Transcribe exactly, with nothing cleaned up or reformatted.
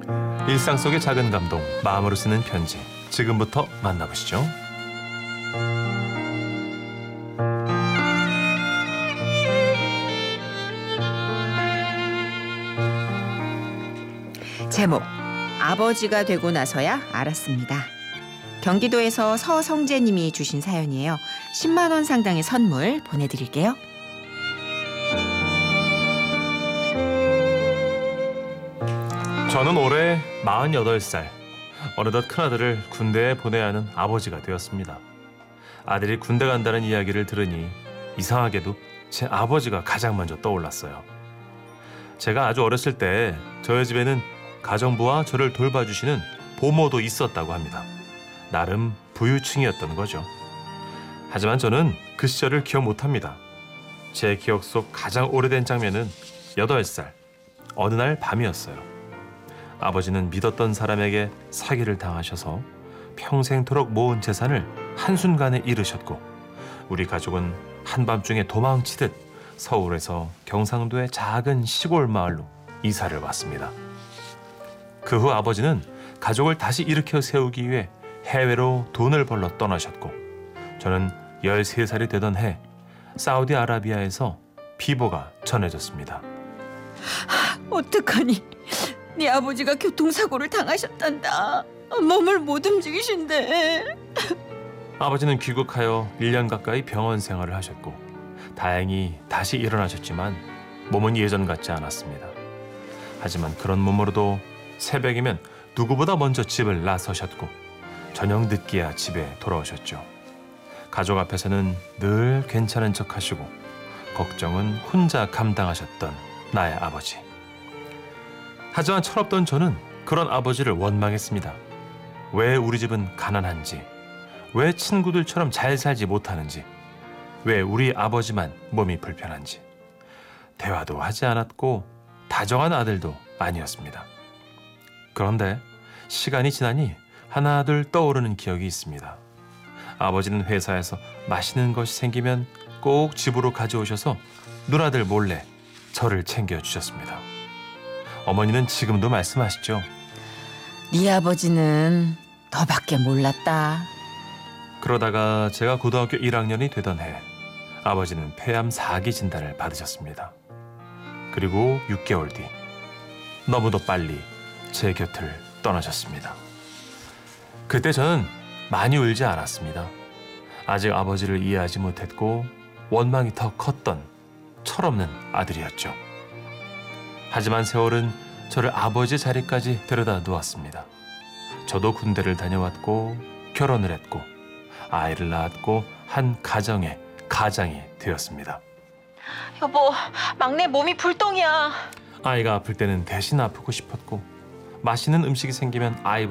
일상 속의 작은 감동, 마음으로 쓰는 편지. 지금부터 만나보시죠. 제목, 아버지가 되고 나서야 알았습니다. 경기도에서 서성재님이 주신 사연이에요. 십만 원 상당의 선물 보내드릴게요. 저는 올해 마흔여덟 살. 어느덧 큰아들을 군대에 보내야 하는 아버지가 되었습니다. 아들이 군대 간다는 이야기를 들으니 이상하게도 제 아버지가 가장 먼저 떠올랐어요. 제가 아주 어렸을 때 저희 집에는 가정부와 저를 돌봐주시는 보모도 있었다고 합니다. 나름 부유층이었던 거죠. 하지만 저는 그 시절을 기억 못합니다. 제 기억 속 가장 오래된 장면은 여덟 살, 어느 날 밤이었어요. 아버지는 믿었던 사람에게 사기를 당하셔서 평생토록 모은 재산을 한순간에 잃으셨고, 우리 가족은 한밤중에 도망치듯 서울에서 경상도의 작은 시골 마을로 이사를 왔습니다. 그 후 아버지는 가족을 다시 일으켜 세우기 위해 해외로 돈을 벌러 떠나셨고, 저는 열세 살이 되던 해 사우디아라비아에서 비보가 전해졌습니다. 어떡하니? 네 아버지가 교통사고를 당하셨단다. 몸을 못 움직이신대. 아버지는 귀국하여 일 년 가까이 병원 생활을 하셨고, 다행히 다시 일어나셨지만 몸은 예전 같지 않았습니다. 하지만 그런 몸으로도 새벽이면 누구보다 먼저 집을 나서셨고, 저녁 늦게야 집에 돌아오셨죠. 가족 앞에서는 늘 괜찮은 척하시고 걱정은 혼자 감당하셨던 나의 아버지. 하지만 철없던 저는 그런 아버지를 원망했습니다. 왜 우리 집은 가난한지, 왜 친구들처럼 잘 살지 못하는지, 왜 우리 아버지만 몸이 불편한지. 대화도 하지 않았고 다정한 아들도 아니었습니다. 그런데 시간이 지나니 하나둘 떠오르는 기억이 있습니다. 아버지는 회사에서 맛있는 것이 생기면 꼭 집으로 가져오셔서 누나들 몰래 저를 챙겨주셨습니다. 어머니는 지금도 말씀하시죠. 네 아버지는 너밖에 몰랐다. 그러다가 제가 고등학교 일 학년이 되던 해 아버지는 폐암 사 기 진단을 받으셨습니다. 그리고 육 개월 뒤 너무도 빨리 제 곁을 떠나셨습니다. 그때 저는 많이 울지 않았습니다. 아직 아버지를 이해하지 못했고 원망이 더 컸던 철없는 아들이었죠. 하지만 세월은 저를 아버지 자리까지 데려다 놓았습니다. 저도 군대를 다녀왔고 결혼을 했고 아이를 낳았고 한 가정의 가장이 되었습니다. 여보, 막내 몸이 불똥이야. 아이가 아플 때는 대신 아프고 싶었고, 맛있는 음식이 생기면 아이